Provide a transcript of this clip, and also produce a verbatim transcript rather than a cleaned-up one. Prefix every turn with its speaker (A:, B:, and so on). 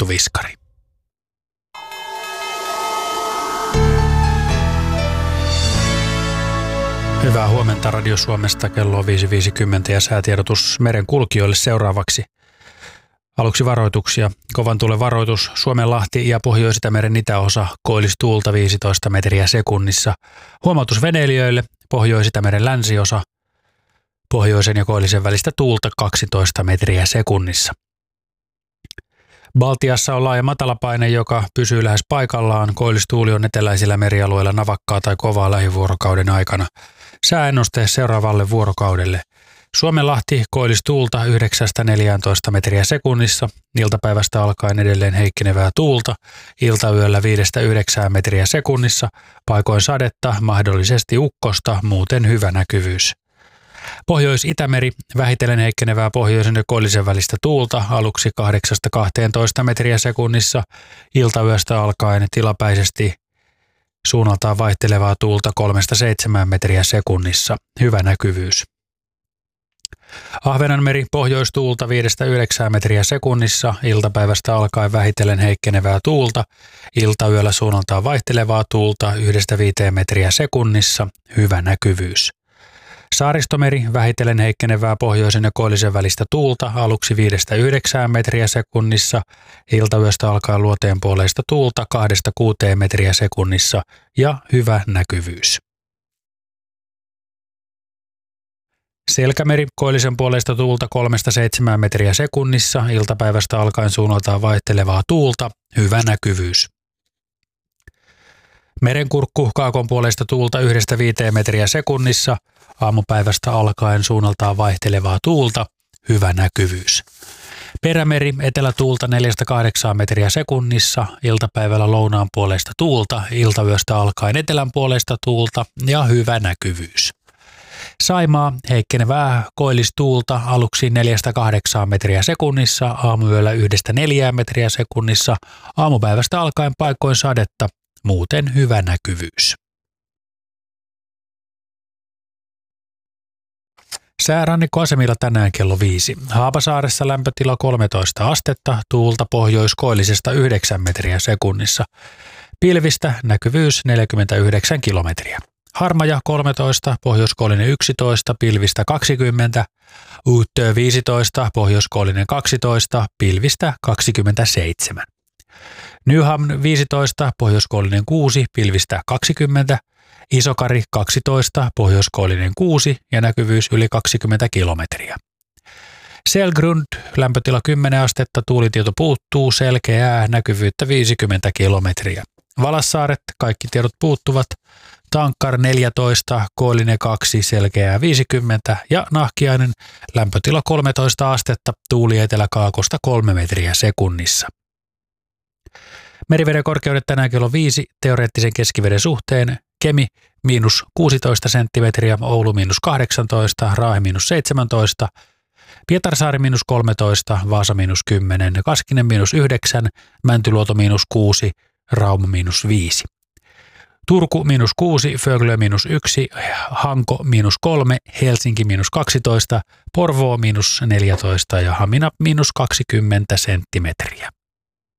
A: Juttuviskari. Hyvää huomenta Radio Suomesta, kello on viisi viisikymmentä ja säätiedotus meren kulkijoille seuraavaksi. Aluksi varoituksia. Kovan tuulen varoitus Suomenlahti ja Pohjois-Itämeren itäosa, koillistuulta viisitoista metriä sekunnissa. Huomautus veneilijöille Pohjois-Itämeren länsiosa, pohjoisen ja koillisen välistä tuulta kaksitoista metriä sekunnissa. Baltiassa on laaja matalapaine, joka pysyy lähes paikallaan. Koillistuuli on eteläisillä merialueilla navakkaa tai kovaa lähivuorokauden aikana. Sääennuste seuraavalle vuorokaudelle. Suomenlahti koillistuulta yhdeksästä neljääntoista metriä sekunnissa. Iltapäivästä alkaen edelleen heikkenevää tuulta. Iltayöllä viidestä yhdeksään metriä sekunnissa. Paikoin sadetta, mahdollisesti ukkosta, muuten hyvä näkyvyys. Pohjois-Itämeri, vähitellen heikkenevää pohjoisen ja koillisen välistä tuulta, aluksi kahdeksasta kahteentoista metriä sekunnissa, iltayöstä alkaen tilapäisesti suunnaltaan vaihtelevaa tuulta kolmesta seitsemään metriä sekunnissa, hyvä näkyvyys. Ahvenanmeri, pohjoistuulta viidestä yhdeksään metriä sekunnissa, iltapäivästä alkaen vähitellen heikkenevää tuulta, iltayöllä suunnaltaan vaihtelevaa tuulta yhdestä viiteen metriä sekunnissa, hyvä näkyvyys. Saaristomeri, vähitellen heikkenevää pohjoisen ja koillisen välistä tuulta, aluksi viidestä yhdeksään metriä sekunnissa, iltayöstä alkaen luoteenpuoleista tuulta kahdesta kuuteen metriä sekunnissa ja hyvä näkyvyys. Selkämeri, koillisen puoleista tuulta kolmesta seitsemään metriä sekunnissa, iltapäivästä alkaen suunnaltaan vaihtelevaa tuulta, hyvä näkyvyys. Merenkurkku, kaakon puoleista tuulta yhdestä viiteen metriä sekunnissa, aamupäivästä alkaen suunnaltaan vaihtelevaa tuulta, hyvä näkyvyys. Perämeri, etelätuulta neljästä kahdeksaan metriä sekunnissa, iltapäivällä lounaan puoleista tuulta, iltayöstä alkaen etelän puoleista tuulta ja hyvä näkyvyys. Saimaa, heikkenevää koillistuulta, aluksi neljästä kahdeksaan metriä sekunnissa, aamuyöllä yhdestä neljään metriä sekunnissa, aamupäivästä alkaen paikoin sadetta, muuten hyvä näkyvyys. Sää rannikkoasemilla tänään kello viisi. Haapasaaressa lämpötila kolmetoista astetta, tuulta pohjoiskoillisesta yhdeksän metriä sekunnissa. Pilvistä näkyvyys neljäkymmentäyhdeksän kilometriä. Harmaja kolmetoista, pohjoiskoillinen yksitoista, pilvistä kaksikymmentä. Uuttöö viisitoista, pohjoiskoillinen kaksitoista, pilvistä kaksikymmentäseitsemän. Nyhamn viisitoista, pohjoiskoillinen kuusi, pilvistä kaksikymmentä. Isokari kaksitoista, pohjoiskoillinen kuusi ja näkyvyys yli kaksikymmentä kilometriä. Selgrund, lämpötila kymmenen astetta, tuulitieto puuttuu, selkeää, näkyvyyttä viisikymmentä kilometriä. Valassaaret, kaikki tiedot puuttuvat. Tankkar neljätoista, koillinen kaksi, selkeää viisikymmentä ja Nahkiainen, lämpötila kolmetoista astetta, tuuli eteläkaakosta kolme metriä sekunnissa. Meriveden korkeudet tänään kello viisi, teoreettisen keskiveden suhteen. Kemi miinus kuusitoista senttimetriä, Oulu miinus kahdeksantoista, Raahe miinus seitsemäntoista, Pietarsaari miinus kolmetoista, Vaasa miinus kymmenen, Kaskinen miinus yhdeksän, Mäntyluoto miinus kuusi, Rauma miinus viisi. Turku miinus kuusi, Föglö miinus yksi, Hanko miinus kolme, Helsinki miinus kaksitoista, Porvoo miinus neljätoista ja Hamina miinus kaksikymmentä senttimetriä.